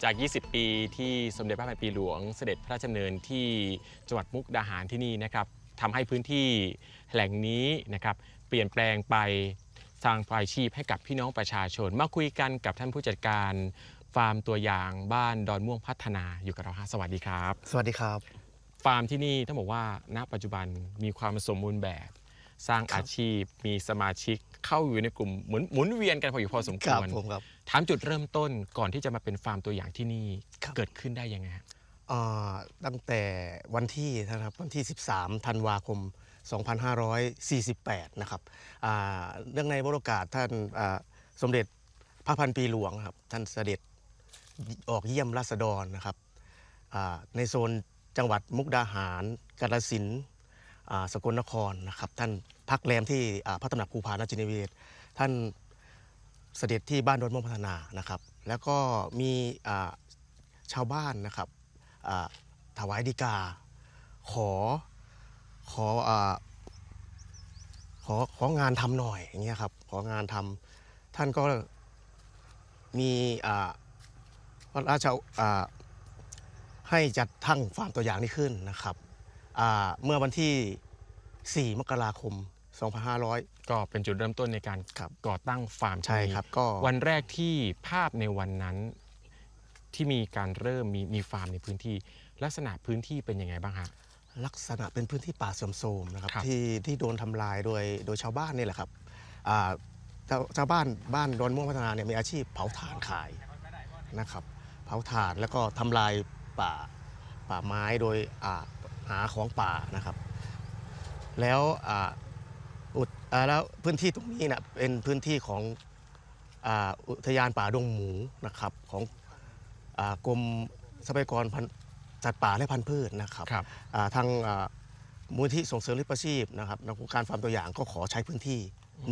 จาก 20 ปีที่สมเด็จพระพันปีหลวงเสด็จพระราชดำเนินที่จังหวัดมุกดาหารที่นี่นะครับทำให้พื้นที่แหล่งนี้นะครับเปลี่ยนแปลงไปสร้างอาชีพให้กับพี่น้องประชาชนมาคุยกันกับท่านผู้จัดการฟาร์มตัวอย่างบ้านดอนม่วงพัฒนาอยู่กับเราฮะสวัสดีครับสวัสดีครับฟาร์มที่นี่ต้องบอกว่าณปัจจุบันมีความสมบูรณ์แบบสร้างอาชีพมีสมาชิกเข้าอยู่ในกลุ่มหมุนเวียนกันพออยู่พอสมควรถามจุดเริ่มต้นก่อนที่จะมาเป็นฟาร์มตัวอย่างที่นี่เกิดขึ้นได้ยังไงตั้งแต่วันที่นะครับวันที่ 13 ธันวาคม 2548 นะครับเรื่องในวโรกาสท่านสมเด็จพระพันปีหลวงครับท่านเสด็จออกเยี่ยมราษฎรนะครับในโซนจังหวัดมุกดาหารกาฬสินธุ์สกลนครนะครับท่านพักแรมที่พระตำหนักภูพานราชนิเวศท่านเสด็จที่บ้านดอนม่วงพัฒนานะครับแล้วก็มีชาวบ้านนะครับถวายฎีกาของานทำหน่อยอย่างเงี้ยครับของานทำท่านก็มีพระราชให้จัดตั้งฟาร์มตัวอย่างนี้ขึ้นนะครับเมื่อวันที่ 4 มกราคม 2500 ก็เป็นจุดเริ่มต้นในการก่อตั้งฟาร์มใช่ครับก็วันแรกที่ภาพในวันนั้นที่มีการเริ่มมีฟาร์มในพื้นที่ลักษณะพื้นที่เป็นยังไงบ้างฮะลักษณะเป็นพื้นที่ป่าเสื่อมโทรมนะครับที่โดนทำลายโดยชาวบ้านนี่แหละครับชาวบ้านดอนม่วงพัฒนาเนี่ยมีอาชีพเผาถ่านขายนะครับเผาถ่านแล้วก็ทำลายป่าไม้โดยหาของป่านะครับแล้วพื้นที่ตรงนี้นะเป็นพื้นที่ของอุทยานป่าดงหมูนะครับของกรมทรัพยากรสัตว์ป่าและพันธุ์พืชนะครับทางมูลที่ส่งเสริมวิชาชีพนะครับในโครงการฟาร์มตัวอย่างก็ขอใช้พื้นที่